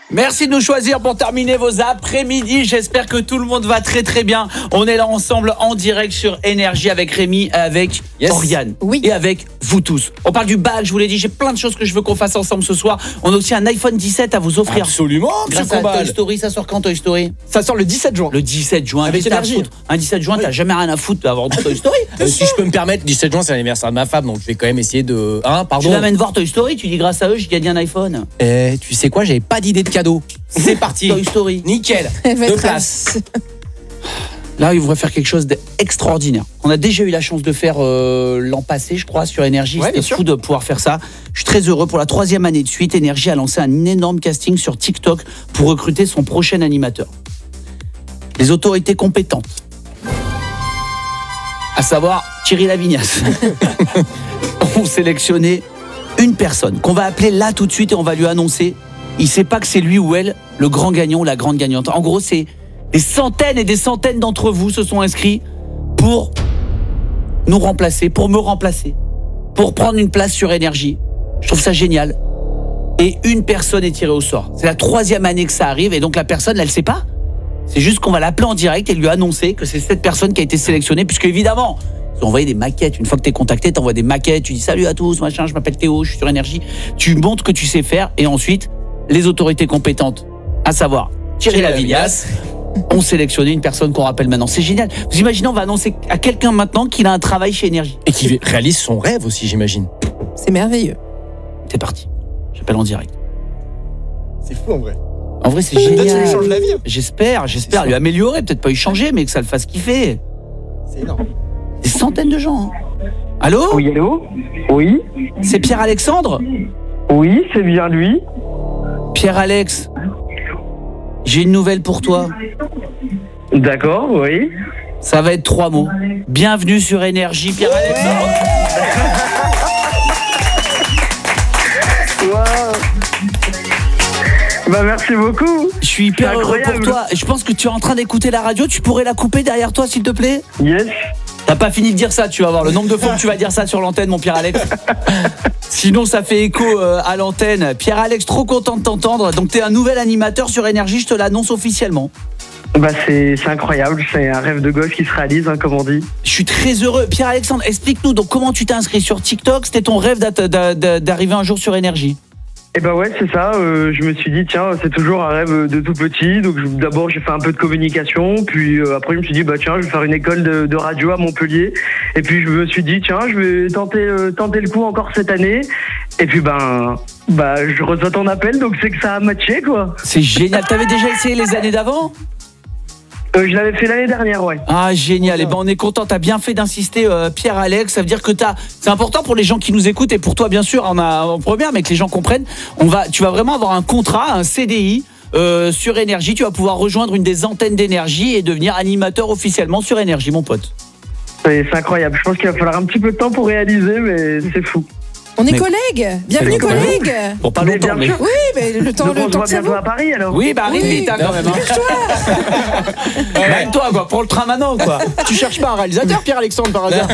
Merci de nous choisir pour terminer vos après-midi. J'espère que tout le monde va très très bien. On est là ensemble en direct sur Énergie avec Rémi, avec Oriane et avec vous tous. On parle du bac, je vous l'ai dit, j'ai plein de choses que je veux qu'on fasse ensemble ce soir. On a aussi un iPhone 17 à vous offrir. Absolument, grâce à Toy Story. Ça sort quand Toy Story? Ça sort le 17 juin. Le 17 juin. Avec Énergie. Un 17 juin, t'as jamais rien à foutre d'avoir du Toy Story. Si je peux me permettre, 17 juin c'est l'anniversaire de ma femme, donc je vais quand même essayer de... Tu l'amènes voir Toy Story, tu dis grâce à eux, j'ai gagné un iPhone. Tu sais quoi, j'avais pas d'idée de cadeau. C'est parti. Toy Story. Nickel. 2 places. Là, il voudrait faire quelque chose d'extraordinaire. On a déjà eu la chance de faire l'an passé, je crois, sur Énergie. C'était fou de pouvoir faire ça. Je suis très heureux. Pour la 3e année de suite, Énergie a lancé un énorme casting sur TikTok pour recruter son prochain animateur. Les autorités compétentes, à savoir Thierry Lavignas, ont sélectionné une personne qu'on va appeler là tout de suite et on va lui annoncer. Il ne sait pas que c'est lui ou elle le grand gagnant ou la grande gagnante. En gros, c'est des centaines et des centaines d'entre vous se sont inscrits pour nous remplacer, pour me remplacer, pour prendre une place sur Énergie. Je trouve ça génial. Et une personne est tirée au sort. C'est la 3e année que ça arrive et donc la personne, elle ne sait pas. C'est juste qu'on va l'appeler en direct et lui annoncer que c'est cette personne qui a été sélectionnée, puisque évidemment, ils ont envoyé des maquettes. Une fois que tu es contacté, tu envoies des maquettes, tu dis salut à tous, machin, je m'appelle Théo, je suis sur Énergie. Tu montres que tu sais faire et ensuite, les autorités compétentes, à savoir Thierry Lavignas, ont sélectionné une personne qu'on rappelle maintenant. C'est génial. Vous imaginez, on va annoncer à quelqu'un maintenant qu'il a un travail chez Énergie. Et qui réalise son rêve aussi, j'imagine. C'est merveilleux. C'est parti. J'appelle en direct. C'est fou en vrai. En vrai, c'est génial. Peut-être que ça lui change la vie. J'espère lui améliorer, peut-être pas lui changer, mais que ça le fasse kiffer. C'est énorme. Des centaines de gens. Allô ? Oui, allô ? Oui. C'est Pierre-Alexandre ? Oui, c'est bien lui. Pierre-Alex, j'ai une nouvelle pour toi. D'accord, oui. Ça va être 3 mots. Bienvenue sur Énergie, Pierre-Alexandre. Wow. Bah merci beaucoup. Je suis hyper heureux pour toi. Je pense que tu es en train d'écouter la radio. Tu pourrais la couper derrière toi, s'il te plaît ? Yes. T'as pas fini de dire ça, tu vas voir. Le nombre de fois que tu vas dire ça sur l'antenne, mon Pierre-Alex. Sinon, ça fait écho à l'antenne. Pierre-Alex, trop content de t'entendre. Donc, t'es un nouvel animateur sur Énergie, je te l'annonce officiellement. Bah c'est incroyable, c'est un rêve de gosse qui se réalise, hein, comme on dit. Je suis très heureux. Pierre-Alexandre, explique-nous donc comment tu t'es inscrit sur TikTok. C'était ton rêve d'arriver un jour sur Énergie. Et bah ouais, c'est ça, je me suis dit, tiens, c'est toujours un rêve de tout petit. Donc d'abord, j'ai fait un peu de communication. Puis après, je me suis dit, bah tiens, je vais faire une école de radio à Montpellier. Et puis je me suis dit, tiens, je vais tenter le coup encore cette année. Et puis je reçois ton appel, donc c'est que ça a matché, quoi. C'est génial. T'avais déjà essayé les années d'avant ? Je l'avais fait l'année dernière, ouais. Ah, génial. Et ben on est content. T'as bien fait d'insister, Pierre-Alex. Ça veut dire que c'est important pour les gens qui nous écoutent et pour toi, bien sûr, en première, mais que les gens comprennent. Tu vas vraiment avoir un contrat, un CDI sur Énergie. Tu vas pouvoir rejoindre une des antennes d'Énergie et devenir animateur officiellement sur Énergie, mon pote. C'est incroyable. Je pense qu'il va falloir un petit peu de temps pour réaliser, mais c'est fou. On est collègues. Bienvenue collègues. Pour pas longtemps, mais... Oui, mais le temps on se voit que ça bientôt vaut. à Paris, alors. Oui, bah arrive vite, hein, quand même. Même toi, quoi. Prends le train maintenant, quoi. Tu cherches pas un réalisateur, Pierre-Alexandre, par hasard?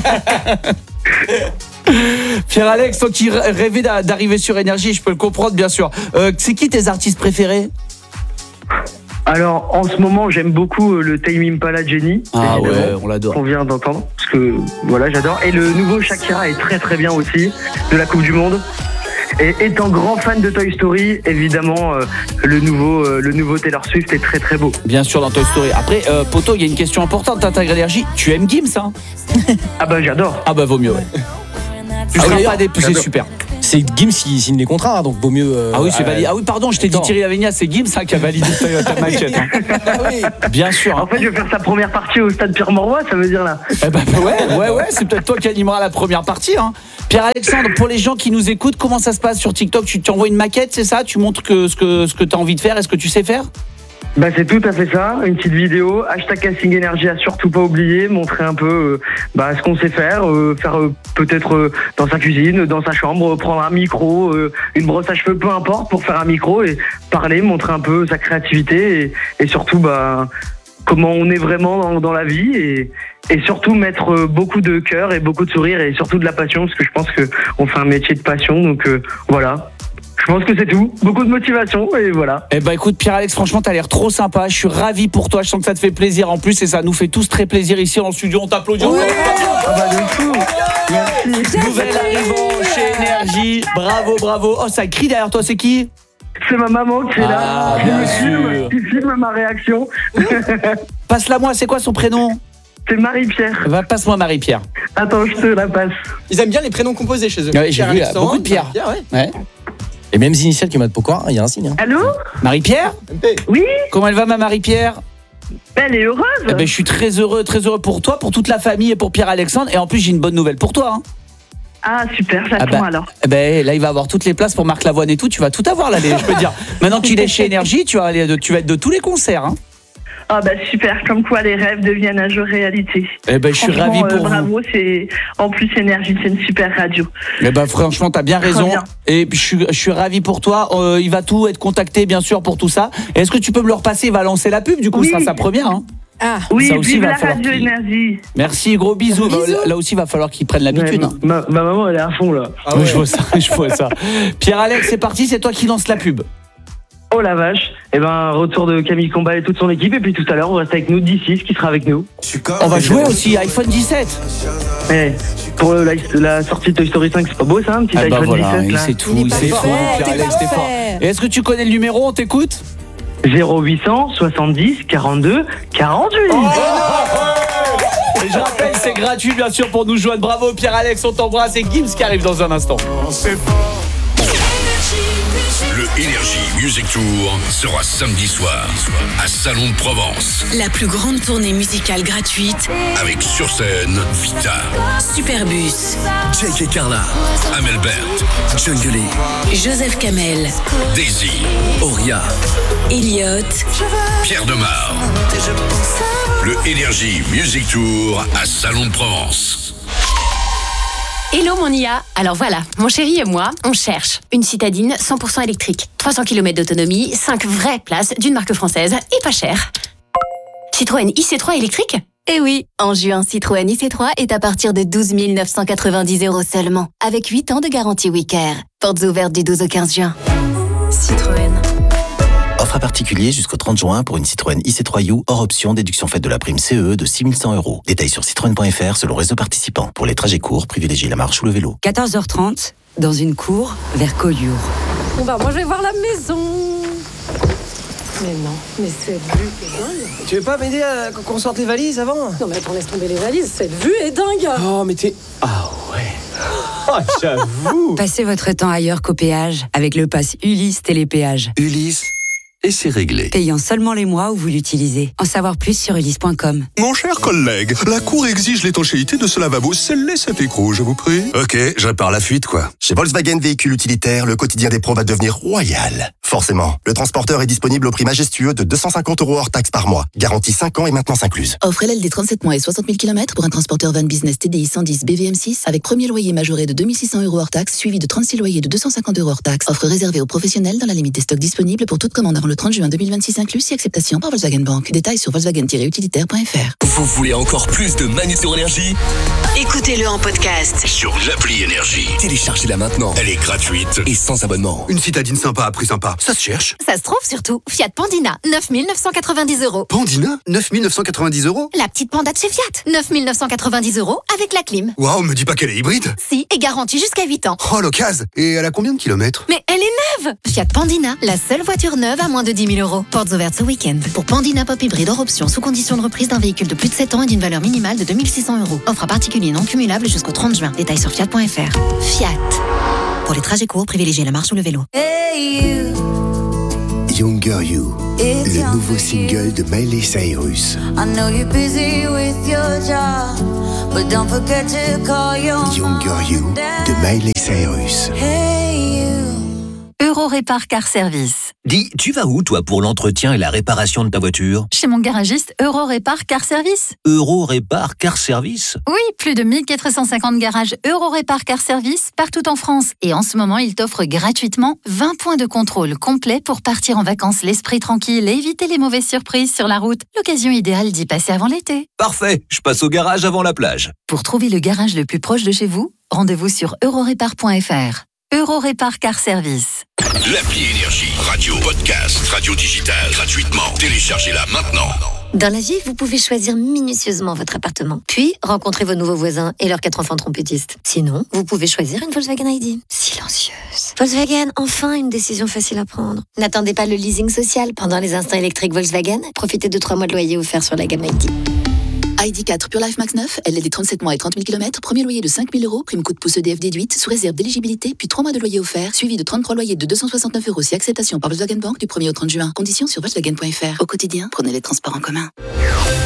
Pierre-Alex, toi qui rêvais d'arriver sur Énergie, je peux le comprendre, bien sûr. C'est qui tes artistes préférés ? Alors, en ce moment, j'aime beaucoup le Tame Impala Jenny. Ah ouais, on l'adore. Qu'on vient d'entendre, parce que, voilà, j'adore. Et le nouveau Shakira est très très bien aussi, de la Coupe du Monde. Et étant grand fan de Toy Story, évidemment, le nouveau Taylor Swift est très très beau. Bien sûr, dans Toy Story. Après, Poto, il y a une question importante, t'intègres Énergie. Tu aimes Gims, hein ? Ah bah j'adore. Ah bah vaut mieux, ouais. Tu seras pas député, c'est super. C'est Gims qui signe les contrats, donc vaut mieux... Ah oui, c'est validé. Ah oui, pardon, je t'ai dit Thierry Lavignas, c'est Gims qui a validé ta maquette. Hein. Ah oui. Bien sûr. En fait, je vais faire sa première partie au stade Pierre-Mauroy, ça veut dire là. Eh ben, ouais, c'est peut-être toi qui animera la première partie. Hein. Pierre-Alexandre, pour les gens qui nous écoutent, comment ça se passe sur TikTok ? Tu t'envoies une maquette, c'est ça ? Tu montres ce que tu as envie de faire, est-ce que tu sais faire ? Bah c'est tout à fait ça, une petite vidéo, #casting énergie à surtout pas oublier, montrer un peu ce qu'on sait faire, peut-être dans sa cuisine, dans sa chambre, prendre un micro, une brosse à cheveux, peu importe, pour faire un micro et parler, montrer un peu sa créativité et surtout comment on est vraiment dans la vie et surtout mettre beaucoup de cœur et beaucoup de sourire et surtout de la passion, parce que je pense qu'on fait un métier de passion, donc voilà. Je pense que c'est tout. Beaucoup de motivation et voilà. Eh ben écoute Pierre-Alex, franchement t'as l'air trop sympa, je suis ravi pour toi, je sens que ça te fait plaisir en plus et ça nous fait tous très plaisir ici en studio, on t'applaudit. Ah bah de fou. Merci. Nouvelle arrivant chez Énergie, bravo. Oh ça crie derrière toi, c'est qui? C'est ma maman qui est là. Bien Qui filme ma réaction. Passe-la moi, c'est quoi son prénom? C'est Marie-Pierre. Va, passe-moi Marie-Pierre. Attends, je te la passe. Ils aiment bien les prénoms composés chez eux. Ouais, j'ai vu, Pierre-Alexandre, beaucoup de Pierre. ouais. Ouais. Les mêmes initiales que Matt Pourquoi, il y a un signe. Hein. Allô? Marie-Pierre? MP. Oui? Comment elle va ma Marie-Pierre? Elle est heureuse. Eh ben, je suis très heureux pour toi, pour toute la famille et pour Pierre-Alexandre. Et en plus, j'ai une bonne nouvelle pour toi. Hein. Ah super, j'attends alors. Eh ben, là, il va avoir toutes les places pour Marc Lavoine et tout. Tu vas tout avoir là, je peux te dire. Maintenant qu'il est chez Énergie, tu vas être de tous les concerts. Hein. Ah bah super, comme quoi les rêves deviennent un jour réalité. Eh ben, je suis ravi pour vous. Bravo, c'est en plus Énergie, c'est une super radio. Eh ben, franchement, t'as bien raison. bien. Et je suis ravi pour toi. Il va tout être contacté, bien sûr, pour tout ça. Et est-ce que tu peux me le repasser? Il va lancer la pub, du coup, Oui. ce sera sa première. Hein. Ah, Oui, Ça aussi, vive va la falloir radio qu'il- Énergie. Merci, gros bisous. Bisous. Là aussi, il va falloir qu'il prenne l'habitude. Ouais, Hein. ma maman, elle est à fond là. Ah ouais. Je vois ça. Pierre-Alex, c'est parti, c'est toi qui lance la pub. Oh la vache. Et ben, retour de Camille Combal et toute son équipe. Et puis tout à l'heure, on reste avec nous, D6 qui sera avec nous. On va jouer aussi iPhone 17. Eh, pour la sortie de Toy Story 5, c'est pas beau ça, un petit Ah bah iPhone voilà, 17 il là. sait tout, il est il sait parfait, tout. Pierre-Alex, t'es fort. Et est-ce que tu connais le numéro? On t'écoute? 0800 70 42 48. Et je rappelle, c'est gratuit bien sûr pour nous joindre. Bravo Pierre-Alex, on t'embrasse et Gims qui arrive dans un instant. Le Energy Music Tour sera samedi soir à Salon de Provence La plus grande tournée musicale gratuite, avec sur scène Vita, Superbus, Jake et Carla, Amel Bert, Jungle, Joseph Kamel, Daisy, Oria, Elliott, Pierre Demar. Le Energy Music Tour à Salon de Provence. Hello mon IA. Alors voilà, mon chéri et moi, on cherche une citadine 100% électrique, 300 km d'autonomie, 5 vraies places d'une marque française et pas cher. Citroën IC3 électrique? Eh oui, en juin, Citroën IC3 est à partir de 12 990 € seulement, avec 8 ans de garantie WeCare. Portes ouvertes du 12 au 15 juin. Citroën. Offre à particulier jusqu'au 30 juin pour une Citroën IC3U hors option déduction faite de la prime CE de 6 100 €. Détails sur citroën.fr selon réseau participant. Pour les trajets courts, privilégiez la marche ou le vélo. 14h30, dans une cour vers Collioure. bon bah moi je vais voir la maison. Mais non, mais cette vue est dingue. Tu veux pas m'aider à qu'on sorte les valises avant? Non mais attends, laisse tomber les valises, cette vue est dingue. Oh, mais t'es... Ah ouais. Oh, j'avoue. Passez votre temps ailleurs qu'au péage avec le pass Ulysse Télépéage. Ulysse, et c'est réglé. Payant seulement les mois où vous l'utilisez. En savoir plus sur ulysse.com. Mon cher collègue, la Cour exige l'étanchéité de ce lavabo. Scellez cet écrou, je vous prie. Ok, je répare la fuite, quoi. Chez Volkswagen Véhicules Utilitaires, le quotidien des pros va devenir royal. Forcément, le transporteur est disponible au prix majestueux de 250 € hors taxe par mois. Garantie 5 ans et maintenance incluse. Offre LLD 37 mois et 60 000 km pour un transporteur van business TDI 110 BVM6 avec premier loyer majoré de 2600 € hors taxe, suivi de 36 loyers de 250 € hors taxe. Offre réservée aux professionnels dans la limite des stocks disponibles pour toute commande avant le 30 juin 2026 inclus, si acceptation par Volkswagen Bank. Détails sur volkswagen-utilitaire.fr. Vous voulez encore plus de Manu sur Énergie? Écoutez-le en podcast. Sur l'appli Énergie. Téléchargez-la maintenant. Elle est gratuite. Et sans abonnement. Une citadine sympa à prix sympa. Ça se cherche. Ça se trouve surtout. Fiat Pandina, 9 990 €. Pandina, 9 990 €. La petite panda de chez Fiat, 9 990 € avec la clim. Waouh, me dis pas qu'elle est hybride. Si, et garantie jusqu'à 8 ans. Oh, l'occasion. Et elle a combien de kilomètres? Mais elle est neuve! Fiat Pandina, la seule voiture neuve à moins de 10 000 €. Portes ouvertes ce week-end. Pour Pandina Pop Hybride hors option, sous condition de reprise d'un véhicule de plus de 7 ans et d'une valeur minimale de 2 600 €. Offre à particulier non cumulable jusqu'au 30 juin. Détails sur fiat.fr. Fiat. Pour les trajets courts, privilégiez la marche ou le vélo. Younger You, le nouveau single de Miley Cyrus. Younger You de Miley Cyrus. Eurorépar Car Service. Dis, tu vas où toi pour l'entretien et la réparation de ta voiture? Chez mon garagiste Eurorépar Car Service. Eurorépar Car Service. Oui, plus de 1450 garages Eurorépar Car Service partout en France. Et en ce moment, il t'offre gratuitement 20 points de contrôle complets pour partir en vacances l'esprit tranquille et éviter les mauvaises surprises sur la route. L'occasion idéale d'y passer avant l'été. Parfait, je passe au garage avant la plage. Pour trouver le garage le plus proche de chez vous, rendez-vous sur eurorépar.fr. Eurorépar Car Service. L'appli Énergie, radio, podcast, radio digitale, gratuitement. Téléchargez-la maintenant. Dans la vie, vous pouvez choisir minutieusement votre appartement, puis rencontrer vos nouveaux voisins et leurs 4 enfants trompettistes. Sinon, vous pouvez choisir une Volkswagen ID. Silencieuse. Volkswagen, enfin une décision facile à prendre. N'attendez pas le leasing social pendant les instants électriques Volkswagen. Profitez de 3 mois de loyer offerts sur la gamme ID. ID4 Pure Life Max 9, LLD 37 mois et 30 000 km, premier loyer de 5 000 €, prime coup de pouce EDF déduite, sous réserve d'éligibilité, puis 3 mois de loyer offert, suivi de 33 loyers de 269 € si acceptation par Volkswagen Bank du 1er au 30 juin. Conditions sur Volkswagen.fr. Au quotidien, prenez les transports en commun.